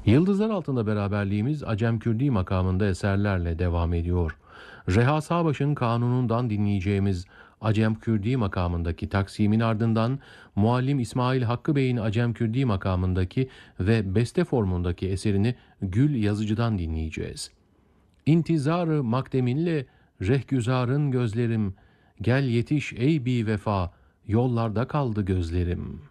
Yıldızlar altında beraberliğimiz Acem Kürdi makamında eserlerle devam ediyor. Reha Sağbaş'ın kanunundan dinleyeceğimiz Acem Kürdi makamındaki taksimin ardından Muallim İsmail Hakkı Bey'in Acem Kürdi makamındaki ve beste formundaki eserini Gül Yazıcı'dan dinleyeceğiz. İntizarı makdeminle rehgüzarın gözlerim, gel yetiş ey bi vefa, yollarda kaldı gözlerim.''